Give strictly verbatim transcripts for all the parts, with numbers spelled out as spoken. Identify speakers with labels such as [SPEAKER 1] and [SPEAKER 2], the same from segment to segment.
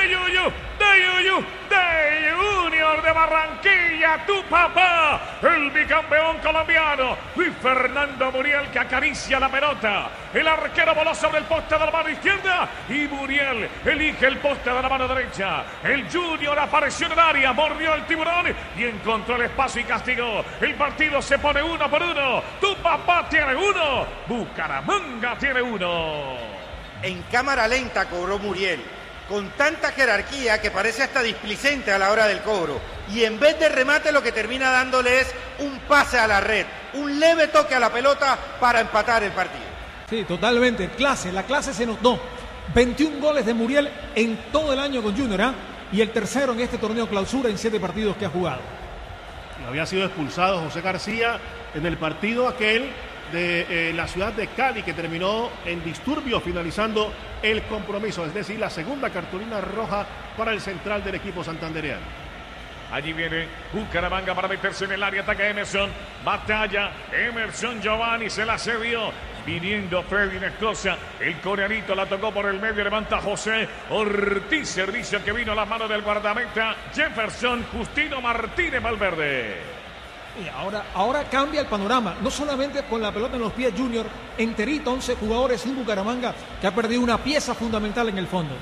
[SPEAKER 1] de Yuyu, de Yuyu, de Junior de Barranquilla, tu papá, el bicampeón colombiano, Luis Fernando Muriel, que acaricia la pelota. El arquero voló sobre el poste de la mano izquierda y Muriel elige el poste de la mano derecha. El Junior apareció en el área, mordió el tiburón y encontró el espacio y castigó. El partido se pone uno por uno. Tu papá tiene uno, Bucaramanga tiene uno.
[SPEAKER 2] En cámara lenta cobró Muriel, con tanta jerarquía que parece hasta displicente a la hora del cobro. Y en vez de remate lo que termina dándole es un pase a la red, un leve toque a la pelota para empatar el partido.
[SPEAKER 3] Sí, totalmente, clase, la clase se notó. veintiún goles de Muriel en todo el año con Junior, ¿eh? Y el tercero en este torneo clausura en siete partidos que ha jugado.
[SPEAKER 4] Había sido expulsado José García en el partido aquel de eh, la ciudad de Cali, que terminó en disturbio finalizando el compromiso, es decir, la segunda cartulina roja para el central del equipo santandereano.
[SPEAKER 1] Allí viene Bucaramanga para meterse en el área, ataca Emerson, batalla, Emerson Giovanni se la cedió, viniendo Freddy Nescosa, el coreanito la tocó por el medio, levanta José Ortiz, servicio que vino a la mano del guardameta Jefferson Justino Martínez Valverde.
[SPEAKER 3] Y ahora, ahora cambia el panorama, no solamente con la pelota en los pies Junior, enterito, once jugadores en Bucaramanga, que ha perdido una pieza fundamental en el fondo.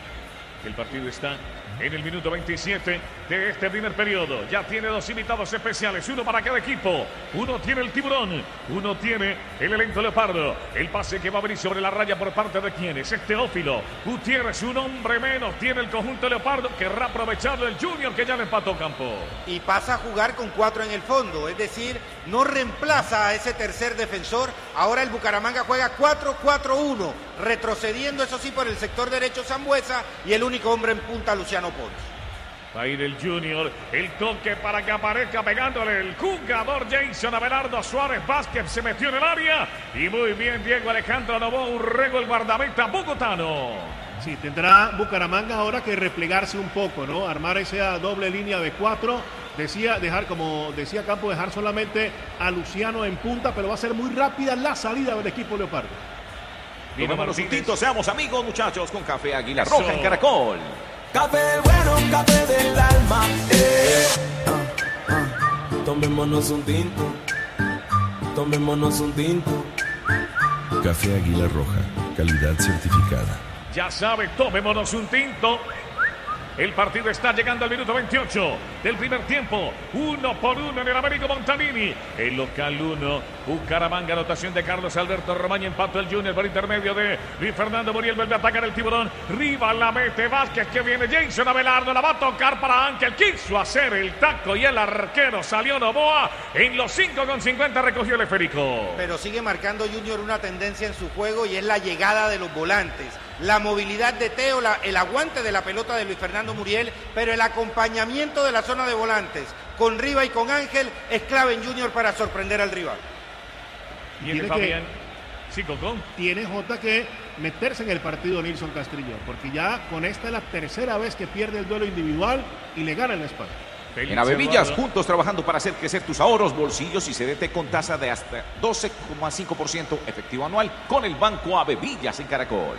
[SPEAKER 1] El partido está en el minuto veintisiete de este primer periodo. Ya tiene dos invitados especiales, uno para cada equipo. Uno tiene el tiburón, uno tiene el elenco leopardo. El pase que va a venir sobre la raya por parte de quienes es Teófilo Gutiérrez, un hombre menos tiene el conjunto leopardo. Querrá aprovecharlo el Junior, que ya le empató Campo.
[SPEAKER 2] Y pasa a jugar con cuatro en el fondo, es decir, no reemplaza a ese tercer defensor. Ahora el Bucaramanga juega cuatro cuatro uno, retrocediendo eso sí por el sector derecho Sambuesa y el único hombre en punta Luciano Pons.
[SPEAKER 1] Va a ir el Junior, el toque para que aparezca pegándole el jugador Jason Abelardo Suárez Vázquez, se metió en el área y muy bien Diego Alejandro Novoa Urrego, el guardameta bogotano.
[SPEAKER 4] Sí, tendrá Bucaramanga ahora que replegarse un poco, ¿no? Armar esa doble línea de cuatro. Decía dejar, como decía Campo, dejar solamente a Luciano en punta, pero va a ser muy rápida la salida del equipo leopardo.
[SPEAKER 5] Tomémonos un tinto, seamos amigos, muchachos, con Café Águila Roja en Caracol.
[SPEAKER 6] Café bueno, café del alma. Eh. Ah, ah. Tomémonos un tinto. Tomémonos un tinto.
[SPEAKER 7] Café Águila Roja, calidad certificada.
[SPEAKER 1] Ya sabe, tomémonos un tinto. El partido está llegando al minuto veintiocho del primer tiempo. Uno por uno en el Américo Montanini. El local uno. Bucaramanga, anotación de Carlos Alberto Romaña. Empató el Junior por intermedio de Luis Fernando Muriel. Vuelve a atacar el tiburón. Riva la mete Vázquez, que viene Jason Abelardo. La va a tocar para Ángel. Quiso hacer el taco y el arquero salió Novoa. En los cinco con cincuenta recogió el esférico.
[SPEAKER 2] Pero sigue marcando Junior una tendencia en su juego y es la llegada de los volantes. La movilidad de Teo, la, el aguante de la pelota de Luis Fernando Muriel, pero el acompañamiento de la zona de volantes con Riva y con Ángel es clave en Junior para sorprender al rival.
[SPEAKER 1] Viene Fabián. Sí, Cocón.
[SPEAKER 4] Tiene Jota que meterse en el partido Nilson Castrillón, porque ya con esta es la tercera vez que pierde el duelo individual y le gana en la espalda.
[SPEAKER 5] En Avevillas, juntos trabajando para hacer crecer tus ahorros, bolsillos y C D T con tasa de hasta doce coma cinco por ciento efectivo anual con el Banco Avevillas en Caracol.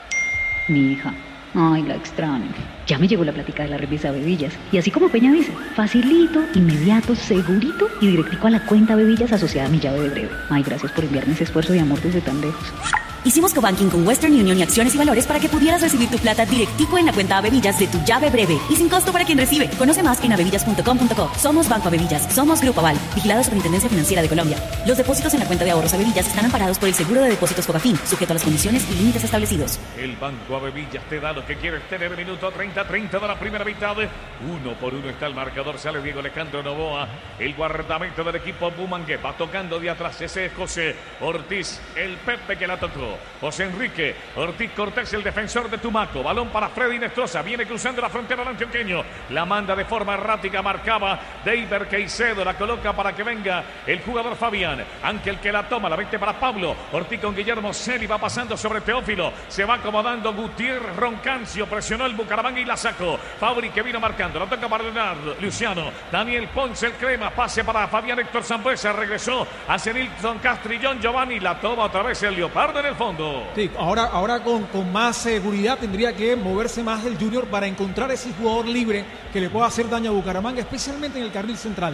[SPEAKER 8] Mi hija, ay, la extraño. Ya me llegó la plática de la revista Avevillas. Y así como Peña dice, facilito, inmediato, segurito y directico a la cuenta Avevillas asociada a mi llave de breve. Ay, gracias por enviarme ese esfuerzo de amor desde tan lejos.
[SPEAKER 9] Hicimos cobanking con Western Union y acciones y valores para que pudieras recibir tu plata directico en la cuenta Avevillas de tu llave breve y sin costo para quien recibe. Conoce más en avevillas punto com punto co. Somos Banco Avevillas, somos Grupo Aval, vigilado Superintendencia Financiera de Colombia. Los depósitos en la cuenta de ahorros Avevillas están amparados por el seguro de depósitos Fogafín, sujeto a las condiciones y límites establecidos.
[SPEAKER 1] El Banco Avevillas te da lo que quieres tener. Minuto treinta treinta de la primera mitad. Uno por uno está el marcador. Sale Diego Alejandro Novoa, el guardamento del equipo Bumangué. Va tocando de atrás. Ese es José Ortiz, el Pepe que la tocó. José Enrique Ortiz Cortés, el defensor de Tumaco. Balón para Freddy Nestroza. Viene cruzando la frontera del antioqueño. La manda de forma errática. Marcaba Deiber Caicedo. La coloca para que venga el jugador Fabián. Ángel que la toma. La vente para Pablo. Ortiz con Guillermo Celi. Va pasando sobre Teófilo. Se va acomodando Gutiérrez Roncancio. Presionó el Bucaramanga y la sacó. Fabri que vino marcando. La toca para Leonardo Luciano. Daniel Ponce el crema. Pase para Fabián Héctor Sambuesa. Regresó hacia Nilson Castrillón. Giovanni la toma otra vez el Leopardo en el fondo. fondo.
[SPEAKER 3] Sí, ahora, ahora con, con más seguridad tendría que moverse más el Junior para encontrar ese jugador libre que le pueda hacer daño a Bucaramanga, especialmente en el carril central.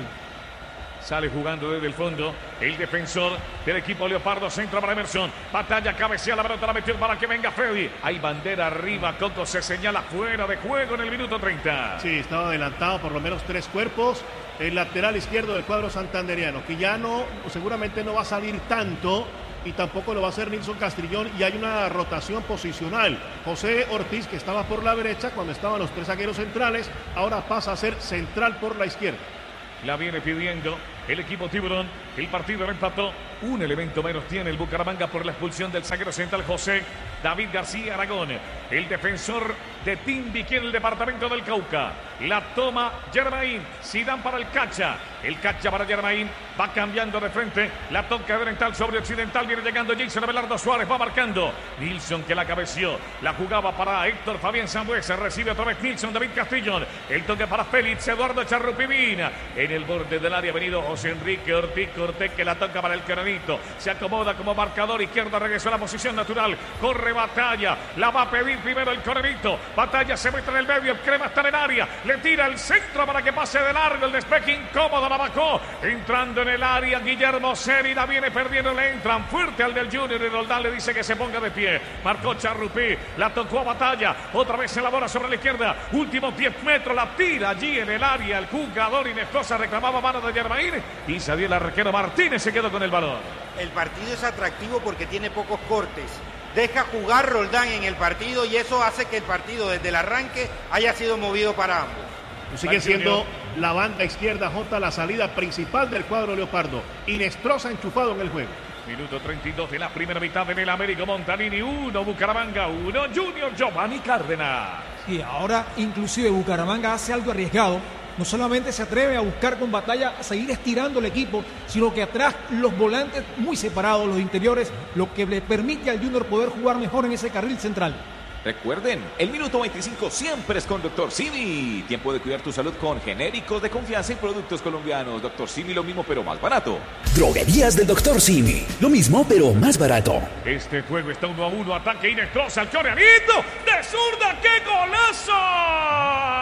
[SPEAKER 1] Sale jugando desde el fondo el defensor del equipo Leopardo. Centro para Emerson. Batalla, cabecea la pelota, la metió para que venga Freddy. Hay bandera arriba. Coco se señala fuera de juego en el minuto treinta.
[SPEAKER 4] Sí, estaba adelantado por lo menos tres cuerpos. El lateral izquierdo del cuadro santanderiano, que ya no, seguramente no va a salir tanto. Y tampoco lo va a hacer Nilson Castrillón. Y hay una rotación posicional. José Ortiz, que estaba por la derecha cuando estaban los tres zagueros centrales, ahora pasa a ser central por la izquierda.
[SPEAKER 1] La viene pidiendo el equipo Tiburón. El partido lo empató. Un elemento menos tiene el Bucaramanga por la expulsión del zaguero central José David García Aragón. El defensor de Timbiquí en el departamento del Cauca. La toma Germain. Zidane para el Cacha. El Cacha para Germain. Va cambiando de frente. La toca de oriental sobre occidental. Viene llegando Jason Abelardo Suárez. Va marcando. Nilson que la cabeció. La jugaba para Héctor Fabián Sambuesa. Recibe otra vez Nilson David Castillón. El toque para Félix Eduardo Charrupimina. En el borde del área ha venido José Enrique Ortiz Cortés, que la toca para el Cananito. Se acomoda como marcador izquierda. Regresó a la posición natural. Corre Batalla. La va a pedir primero el Cananito. Batalla se mete en el medio. El Crema está en el área. Le tira el centro para que pase de largo. El despeje incómodo. La bajó. Entrando en el área. Guillermo Seri la viene perdiendo. Le entran fuerte al del Junior. Y Roldán le dice que se ponga de pie. Marcó Charrupí. La tocó a Batalla. Otra vez se elabora sobre la izquierda. Últimos diez metros. La tira allí en el área. El jugador Inestrosa reclamaba mano de Germain. Y salió el arquero Martínez. Se quedó con el balón.
[SPEAKER 2] El partido es atractivo porque tiene pocos cortes. Deja jugar Roldán en el partido y eso hace que el partido desde el arranque haya sido movido para ambos.
[SPEAKER 4] Sigue siendo la banda izquierda J, la salida principal del cuadro Leopardo. Inestrosa enchufado en el juego.
[SPEAKER 1] Minuto treinta y dos de la primera mitad en el Américo Montanini. Uno Bucaramanga, uno Junior Giovanni Cárdenas.
[SPEAKER 3] Y ahora inclusive Bucaramanga hace algo arriesgado. No solamente se atreve a buscar con Batalla a seguir estirando el equipo, sino que atrás los volantes muy separados, los interiores, lo que le permite al Junior poder jugar mejor en ese carril central.
[SPEAKER 5] Recuerden, el minuto veinticinco siempre es con Doctor Simi. Tiempo de cuidar tu salud con genéricos de confianza y productos colombianos. Doctor Simi, lo mismo pero más barato.
[SPEAKER 10] Droguerías del Doctor Simi. Lo mismo pero más barato.
[SPEAKER 1] Este juego está uno a uno. Ataque Inestrosa al Coreanito. De zurda, ¡qué golazo!